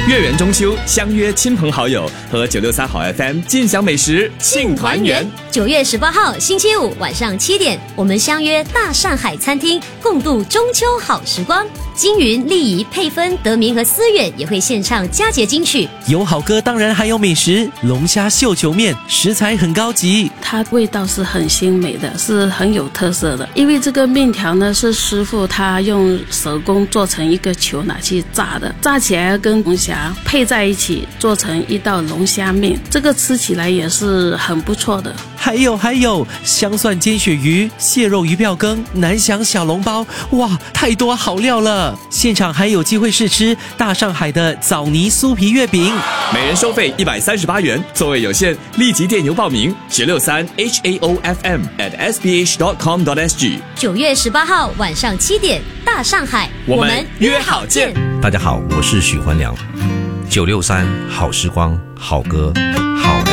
月圆中秋，相约亲朋好友和963好 FM 尽享美食庆团圆。 9月18号星期五晚上7点，我们相约大上海餐厅，共度中秋好时光。金云、丽仪、佩芬、德明和思远也会献唱佳节金曲。 有好歌，当然还有美食，龙虾绣球面，食材很高级， 它味道是很鲜美的，是很有特色的。因为这个面条呢，是师傅他用手工做成一个球拿去炸的，炸起来跟龙虾配在一起，做成一道龙虾面，这个吃起来也是很不错的。 还有香蒜煎鳕鱼、蟹肉鱼吊羹、南翔小笼包，哇，太多好料了！现场还有机会试吃大上海的枣泥酥皮月饼， 每人收费138元，座位有限，立即电邮报名963 HAOFM@sbh.com.sg。 9月18号晚上7点，大上海， 我们约好见。 大家好，我是许环良，963好时光，好歌，好